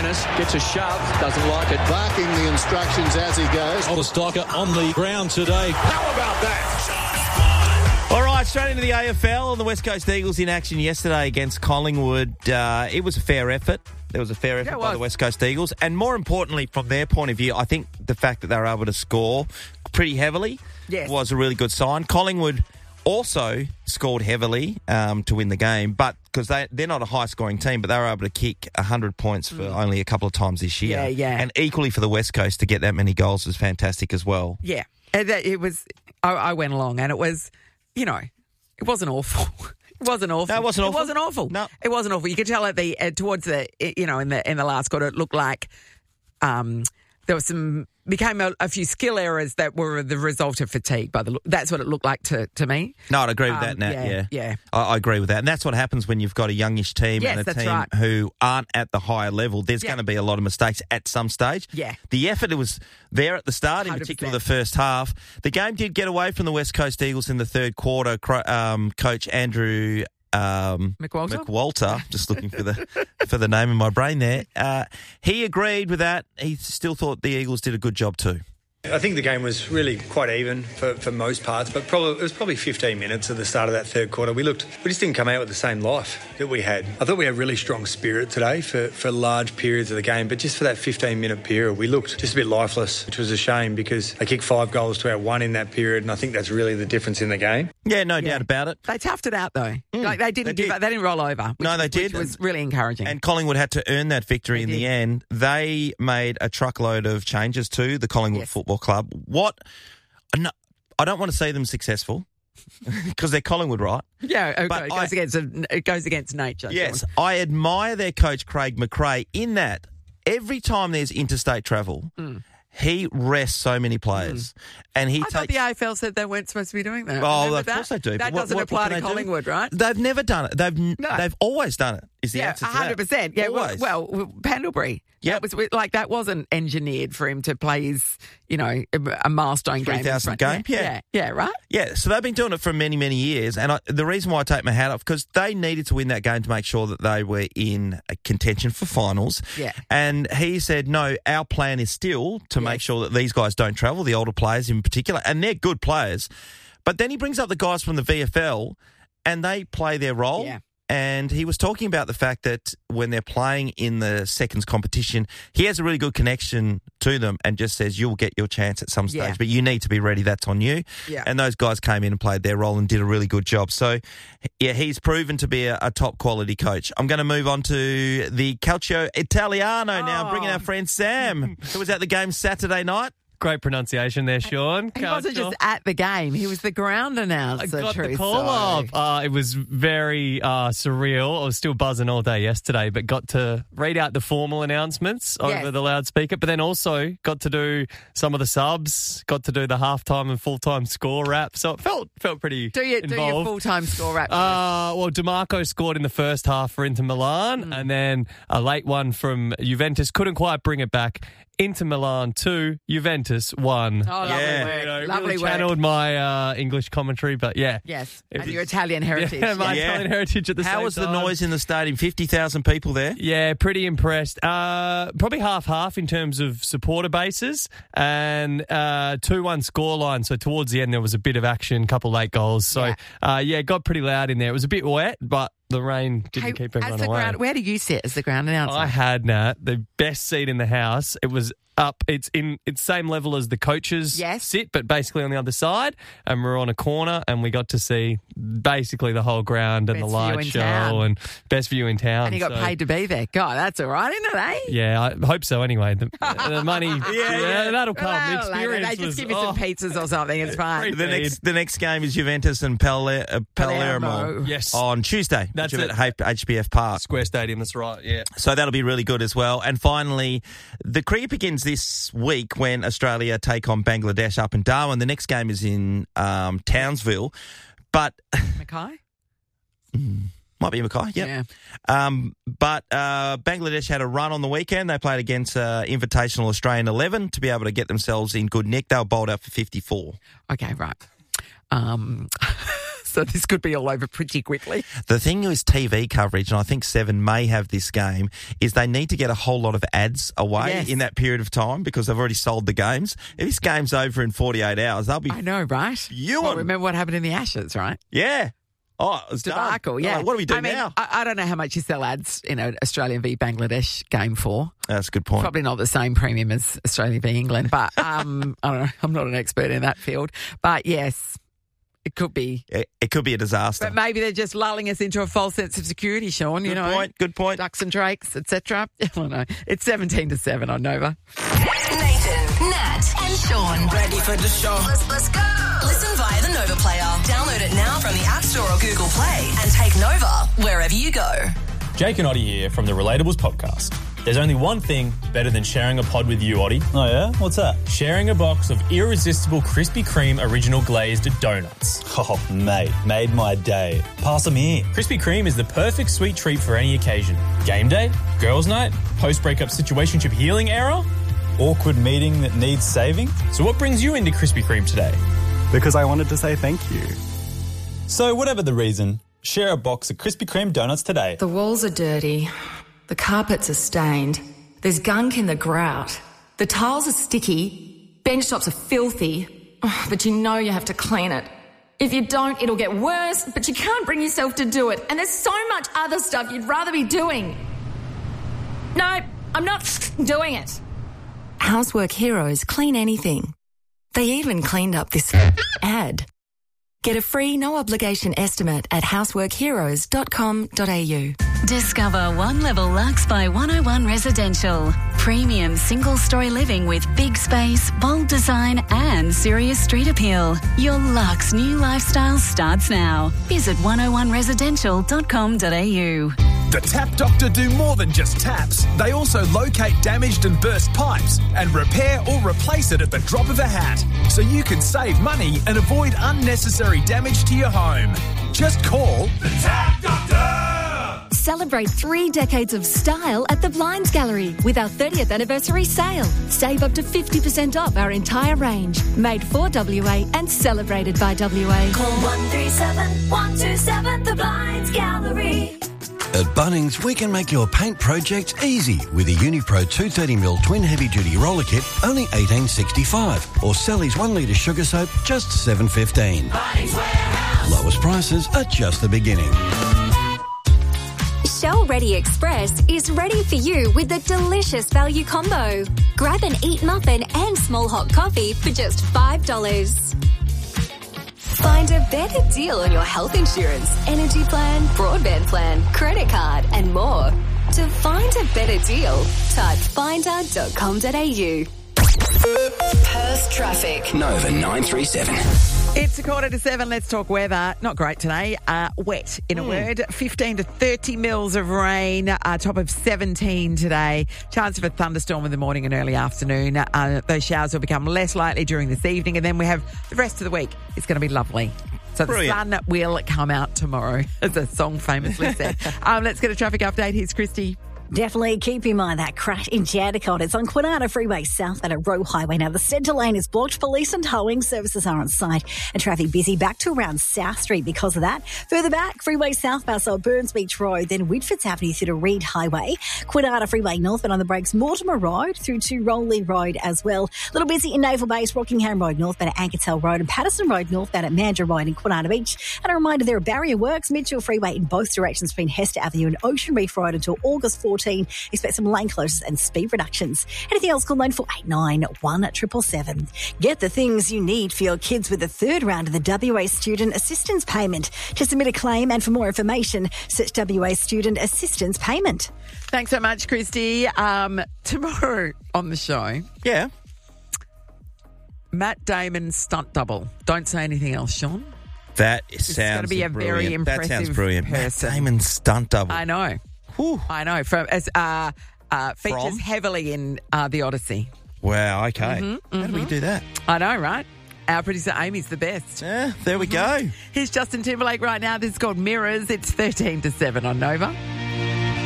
Dennis gets a shove, doesn't like it. Barking the instructions as he goes. Older Stocker on the ground today. How about that? All right, straight into the AFL. The West Coast Eagles in action yesterday against Collingwood. It was a fair effort. There was a fair effort by the West Coast Eagles. And more importantly, from their point of view, I think the fact that they were able to score pretty heavily was a really good sign. Collingwood also scored heavily to win the game, but because they're not a high-scoring team, but they were able to kick 100 points for only a couple of times this year. Yeah. And equally for the West Coast to get that many goals was fantastic as well. Yeah. It was. I went along and it was, it wasn't awful. It wasn't awful. No, it wasn't awful. It wasn't awful. No. It wasn't awful. You could tell at the towards the in the last quarter, it looked like there was became a few skill errors that were the result of fatigue. That's what it looked like to me. No, I'd agree with that, Nat. Yeah. I agree with that. And that's what happens when you've got a youngish team and a team who aren't at the higher level. There's going to be a lot of mistakes at some stage. Yeah. The effort was there at the start, in 100%. particular the first half. The game did get away from the West Coast Eagles in the third quarter. Coach Andrew McWalter, just looking for the name in my brain there. He agreed with that. He still thought the Eagles did a good job too. I think the game was really quite even for most parts, but it was probably 15 minutes at the start of that third quarter. We just didn't come out with the same life that we had. I thought we had really strong spirit today for large periods of the game, but just for that 15-minute period, we looked just a bit lifeless, which was a shame because they kicked 5 goals to our 1 in that period, and I think that's really the difference in the game. Yeah, no doubt about it. They toughed it out though. They didn't give up. They didn't roll over. They did. Which was really encouraging. And Collingwood had to earn that victory in the end. They made a truckload of changes to the Collingwood Football Club. I don't want to see them successful because they're Collingwood, right? Yeah, it goes against nature. Yes, I admire their coach Craig McRae in that every time there's interstate travel, he rests so many players. And I thought the AFL said they weren't supposed to be doing that. Oh, of course they do. That doesn't apply to Collingwood, right? They've never done it. They've always done it. Is the answer to that? 100%. Yeah, always. well, Pendlebury. Yeah, that wasn't engineered for him to play his, a milestone game. 3,000 game. Yeah, right. Yeah, so they've been doing it for many, many years, and the reason why I take my hat off because they needed to win that game to make sure that they were in a contention for finals. Yeah, and he said, no, our plan is still to make sure that these guys don't travel, the older players in particular, and they're good players. But then he brings up the guys from the VFL, and they play their role. Yeah. And he was talking about the fact that when they're playing in the seconds competition, he has a really good connection to them and just says, you'll get your chance at some stage, but you need to be ready. That's on you. Yeah. And those guys came in and played their role and did a really good job. So, yeah, he's proven to be a top quality coach. I'm going to move on to the Calcio Italiano now, bringing our friend Sam, who was at the game Saturday night. Great pronunciation there, Sean. He wasn't just at the game. He was the ground announcer. I got the call up. It was very surreal. I was still buzzing all day yesterday, but got to read out the formal announcements over the loudspeaker, but then also got to do some of the subs, got to do the halftime and full-time score wrap. So it felt pretty involved. Do your full-time score wrap. Well, DeMarco scored in the first half for Inter Milan, and then a late one from Juventus. Couldn't quite bring it back. Inter Milan 2, Juventus 1. Oh, lovely work. Lovely work. Channeled my English commentary, but yeah. Yes, and your Italian heritage. Yeah, my Italian heritage at the same time. How was the noise in the stadium? 50,000 people there? Yeah, pretty impressed. Probably half-half in terms of supporter bases and 2-1 scoreline. So towards the end, there was a bit of action, couple late goals. So, it got pretty loud in there. It was a bit wet, but the rain didn't keep everyone away. Where do you sit as the ground announcer? I had, Nat, the best seat in the house. It was up. It's same level as the coaches sit, but basically on the other side. And we're on a corner, and we got to see basically the whole ground and the light show and best view in town. And you got paid to be there. God, that's all right, isn't it, eh? Yeah, I hope so anyway. The money, that'll come. The experience they just give you some pizzas or something. It's fine. The next game is Juventus and Palermo. Yes. On Tuesday. That's at it. HBF Park. Square Stadium, that's right, yeah. So that'll be really good as well. And finally, the cricket begins this week when Australia take on Bangladesh up in Darwin. The next game is in Townsville. But Mackay? Might be Mackay, yeah. But Bangladesh had a run on the weekend. They played against Invitational Australian 11 to be able to get themselves in good nick. They were bowled out for 54. Okay, right. So this could be all over pretty quickly. The thing is TV coverage, and I think Seven may have this game, is they need to get a whole lot of ads away in that period of time because they've already sold the games. If this game's over in 48 hours, they'll be... I know, right? Well, remember what happened in the Ashes, right? Yeah. Oh, it was debacle, done. yeah. What do we do now? I don't know how much you sell ads in an Australian v Bangladesh game for. That's a good point. Probably not the same premium as Australia v England, but I don't know. I'm not an expert in that field. But yes, it could be. It could be a disaster. But maybe they're just lulling us into a false sense of security, Sean. Good point. Ducks and drakes, etc. I don't know. It's 17-7 on Nova. Nathan, Nat, and Sean. Ready for the show? Let's go. Listen via the Nova player. Download it now from the App Store or Google Play and take Nova wherever you go. Jake and Oddie here from the Relatables podcast. There's only one thing better than sharing a pod with you, Oddie. Oh, yeah? What's that? Sharing a box of irresistible Krispy Kreme original glazed donuts. Oh, mate, made my day. Pass them here. Krispy Kreme is the perfect sweet treat for any occasion. Game day, girls' night, post-breakup situationship healing era. Awkward meeting that needs saving. So what brings you into Krispy Kreme today? Because I wanted to say thank you. So whatever the reason, share a box of Krispy Kreme donuts today. The walls are dirty. The carpets are stained. There's gunk in the grout. The tiles are sticky. Bench tops are filthy. But you know you have to clean it. If you don't, it'll get worse, but you can't bring yourself to do it. And there's so much other stuff you'd rather be doing. No, I'm not doing it. Housework Heroes clean anything. They even cleaned up this ad. Get a free, no-obligation estimate at houseworkheroes.com.au. Discover One Level Luxe by 101 Residential. Premium single-story living with big space, bold design and serious street appeal. Your luxe new lifestyle starts now. Visit 101residential.com.au. The Tap Doctor do more than just taps. They also locate damaged and burst pipes and repair or replace it at the drop of a hat. So you can save money and avoid unnecessary damage to your home. Just call the Tap Doctor! Celebrate 3 decades of style at the Blinds Gallery with our 30th anniversary sale. Save up to 50% off our entire range. Made for WA and celebrated by WA. Call 137 127 the Blinds Gallery. At Bunnings, we can make your paint project easy with a Unipro 230ml twin heavy-duty roller kit, only $18.65, or Sally's 1 litre sugar soap, just $7.15. Bunnings Warehouse. Lowest prices are just the beginning. Shell Ready Express is ready for you with a delicious value combo. Grab an Eat muffin and small hot coffee for just $5. Find a better deal on your health insurance, energy plan, broadband plan, credit card and more. To find a better deal, type finder.com.au. Perth traffic. Nova 937. It's 6:45. Let's talk weather. Not great today. Wet, in a word. 15 to 30 mils of rain. Top of 17 today. Chance of a thunderstorm in the morning and early afternoon. Those showers will become less likely during this evening. And then we have the rest of the week. It's going to be lovely. So Brilliant. The sun will come out tomorrow, as the song famously said. Let's get a traffic update. Here's Christy. Definitely keep in mind that crash in Jandakot. It's on Kwinana Freeway South at a Roe Highway. Now, the centre lane is blocked. Police and towing services are on site and traffic busy back to around South Street because of that. Further back, Freeway South past Burns Beach Road, then Whitfords Avenue through to Reed Highway. Kwinana Freeway northbound on the brakes, Mortimer Road through to Rowley Road as well. A little busy in Naval Base, Rockingham Road northbound at Ankertel Road and Patterson Road northbound at Mandurah Road in Kwinana Beach. And a reminder, there are barrier works, Mitchell Freeway in both directions between Hester Avenue and Ocean Reef Road until August 14. Expect some lane closures and speed reductions. Anything else, call 9489 1777. Get the things you need for your kids with the third round of the WA Student Assistance Payment. To submit a claim and for more information, search WA Student Assistance Payment. Thanks so much, Christy. Tomorrow on the show. Yeah. Matt Damon stunt double. Don't say anything else, Sean. That It's sounds going to be a brilliant. very impressive That sounds brilliant. person. Matt Damon stunt double. I know. Whew. I know. Features heavily in The Odyssey. Wow, okay. How do we do that? I know, right? Our producer Amy's the best. Yeah, there we go. Here's Justin Timberlake right now. This is called Mirrors. It's 13 to 7 on Nova.